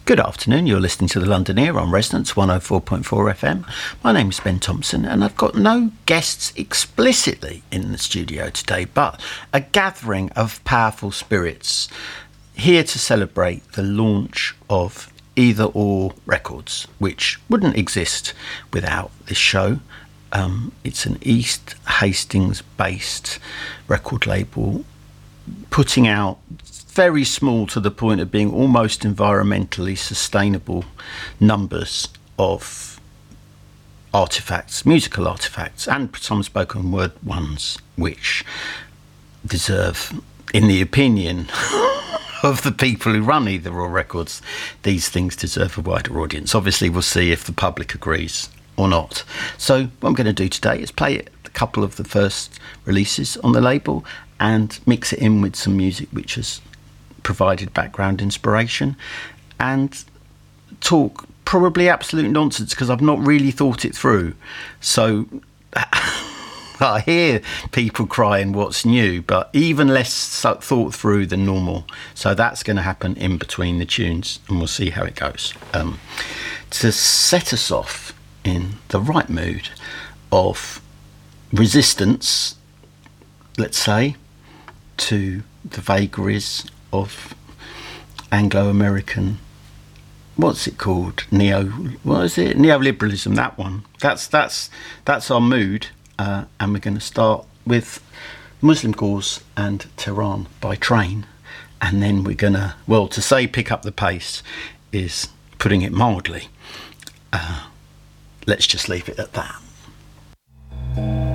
Good afternoon, you're listening to the London Ear on Resonance 104.4 FM. My name is Ben Thompson and I've got no guests explicitly in the studio today, but a gathering of powerful spirits here to celebrate the launch of Either Or Records, which wouldn't exist without this show. It's an East Hastings based record label putting out very small, to the point of being almost environmentally sustainable, numbers of artifacts, musical artifacts, and some spoken word ones, which deserve, in the opinion of the people who run Either Or Records, these things deserve a wider audience. Obviously, we'll see if the public agrees or not. So what I'm going to do today is play a couple of the first releases on the label and mix it in with some music which has provided background inspiration, and talk probably absolute nonsense because I've not really thought it through. So I hear people crying what's new, but even less thought through than normal. So that's going to happen in between the tunes and we'll see how it goes. To set us off in the right mood of resistance, let's say, to the vagaries of Anglo-American, what's it called? Neoliberalism, that one. That's our mood, and we're going to start with Muslim Cause and Tehran by Train, and then we're going to, well, to say pick up the pace is putting it mildly. Let's just leave it at that.